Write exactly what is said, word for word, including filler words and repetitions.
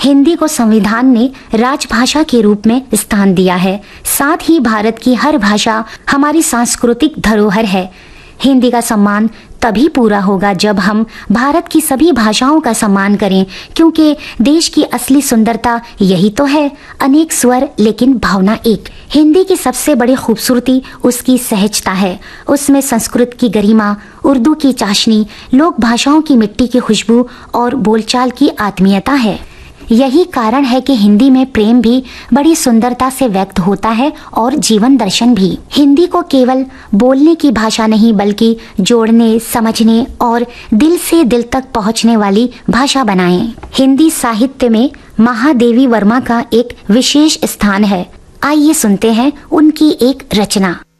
हिंदी को संविधान ने राजभाषा के रूप में स्थान दिया है। साथ ही भारत की हर भाषा हमारी सांस्कृतिक धरोहर है। हिंदी का सम्मान तभी पूरा होगा जब हम भारत की सभी भाषाओं का सम्मान करें, क्योंकि देश की असली सुंदरता यही तो है, अनेक स्वर लेकिन भावना एक। हिंदी की सबसे बड़ी खूबसूरती उसकी सहजता है। उसमें संस्कृत की गरिमा, उर्दू की चाशनी, लोक भाषाओं की मिट्टी की खुशबू और बोलचाल की आत्मीयता है। यही कारण है कि हिंदी में प्रेम भी बड़ी सुंदरता से व्यक्त होता है और जीवन दर्शन भी। हिंदी को केवल बोलने की भाषा नहीं बल्कि जोड़ने, समझने और दिल से दिल तक पहुंचने वाली भाषा बनाएं। हिंदी साहित्य में महादेवी वर्मा का एक विशेष स्थान है। आइए सुनते हैं उनकी एक रचना।